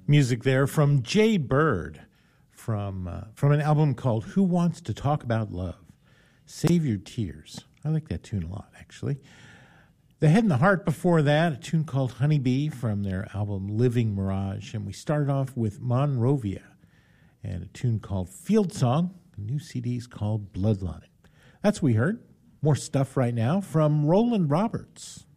Music there from Jay Bird from an album called Who Wants to Talk About Love? Save Your Tears. I like that tune a lot, actually. The Head and the Heart before that, a tune called Honeybee from their album Living Mirage. And we started off with Monrovia and a tune called Field Song. The new CD's called Bloodline. That's what we heard. More stuff right now from Roland Roberts.